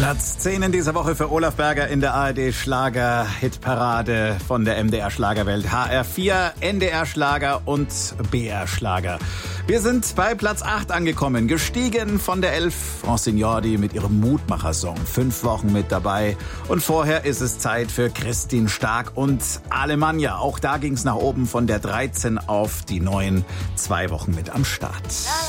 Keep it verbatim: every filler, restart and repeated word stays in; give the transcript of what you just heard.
Platz zehn in dieser Woche für Olaf Berger in der A R D-Schlager-Hitparade von der M D R-Schlagerwelt. H R vier, N D R-Schlager und B R-Schlager. Wir sind bei Platz acht angekommen. Gestiegen von der elf, Francine Jordi mit ihrem Mutmacher-Song. Fünf Wochen mit dabei. Und vorher ist es Zeit für Christine Stark und Alemannia. Auch da ging es nach oben von der dreizehn auf die neun. Zwei Wochen mit am Start.